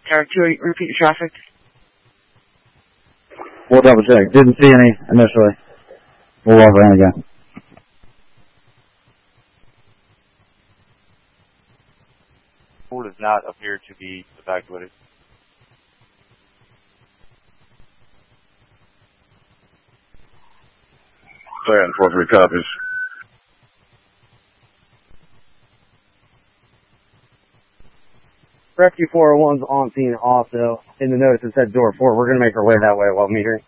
Tower 2, repeat your traffic. We'll double check. Didn't see any initially. We'll walk around again. Pool does not appear to be evacuated. Second, 4-3 copies. Rescue 401's on scene also. In the notice it said door 4. We're going to make our way that way while metering.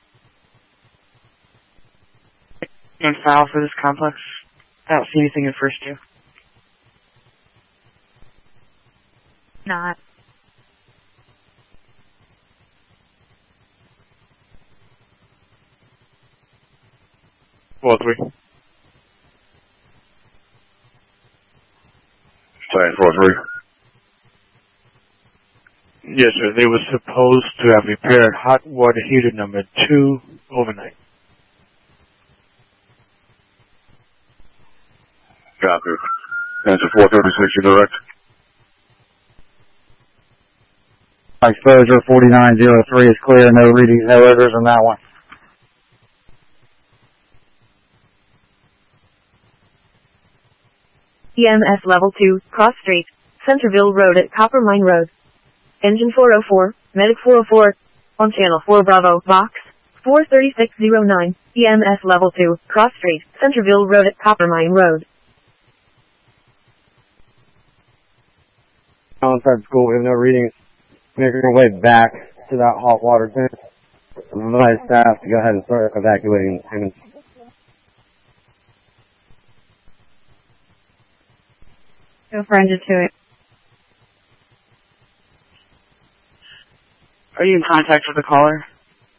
And file for this complex. I don't see anything in first 2. Not. Second, 4-3. Yes, sir. They were supposed to have repaired hot water heater number 2 overnight. Copy. Answer 436, you direct. Exposure 4903 is clear. No readings, no odors on that one. EMS level 2, Cross Street, Centerville Road at Copper Mine Road. Engine 404, Medic 404, on channel 4 Bravo, box 43609, EMS level 2, Cross Street, Centerville Road at Copper Mine Road. Inside school, we have no readings. Making our way back to that hot water tank. I'm advising staff to go ahead and start evacuating the tenants. Go for engine 2. Are you in contact with the caller?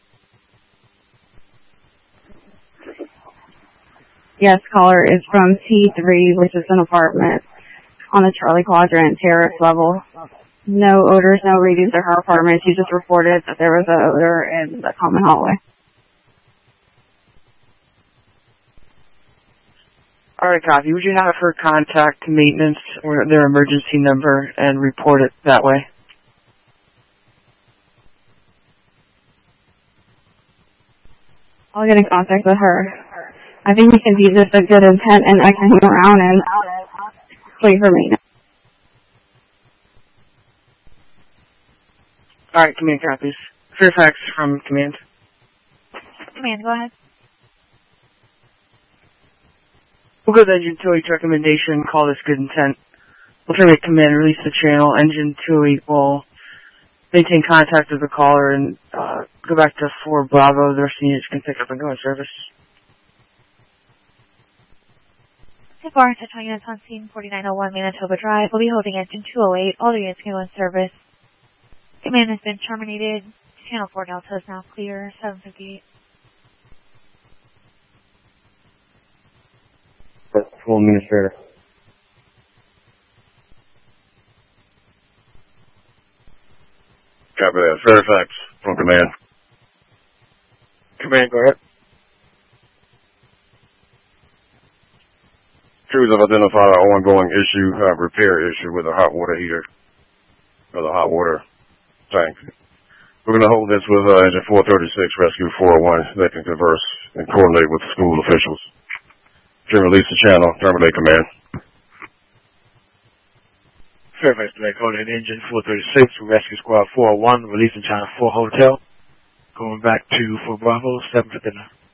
Yes, caller is from T3, which is an apartment on the Charlie Quadrant terrace level. No odors, no readings at her apartment. She just reported that there was an odor in the common hallway. Alright, copy. Would you have her contact maintenance or their emergency number and report it that way? I'll get in contact with her. I think we can be just a good intent and I can hang around and wait for me. Alright, command copies. Fairfax from command. Command, go ahead. We'll go to Engine 208's recommendation, call this good intent. We'll terminate command, release the channel. Engine 208 will maintain contact with the caller and go back to 4 Bravo. The rest of the units can pick up and go in service. So far, to 20 units on scene, 4901 Manitoba Drive. We'll be holding Engine 208. All the units can go in service. Command has been terminated. Channel 4 Delta is now clear. 758. Full administrator. Copy that. Fairfax from command. Command, go ahead. Crews have identified an ongoing issue, repair issue with a hot water heater or the hot water tank. We're going to hold this with Engine 436, Rescue 401. They can converse and coordinate with school officials. Can release the channel, terminate command. Fairfax Direct, holding Engine 436 from Rescue Squad 401, releasing Channel 4 Hotel. Going back to 4 Bravo, 759.